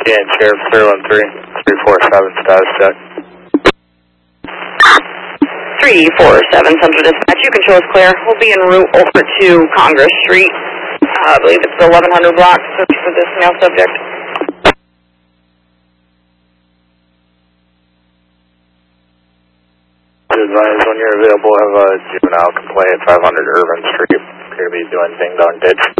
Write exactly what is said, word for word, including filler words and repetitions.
Again, Sheriff three one three, three four seven, status check. three four seven, Central Dispatch, you can show us clear. We'll be en route over to Congress Street. Uh, I believe it's the eleven hundred block, search for this male subject. Advise when you're available, have a juvenile complaint at five hundred Irvin Street. Appear to be doing ding dong ditch.